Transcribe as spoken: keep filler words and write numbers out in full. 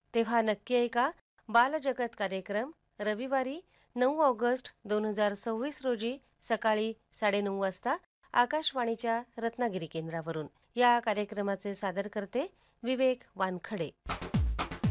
तेव्हा नक्की ऐका बालजगत कार्यक्रम रविवारी नऊ ऑगस्ट दोन हजार सव्वीस रोजी सकाळी साडेनऊ वाजता आकाशवाणीच्या रत्नागिरी केंद्रावरून. या कार्यक्रमाचे सादर करते विवेक वानखडे.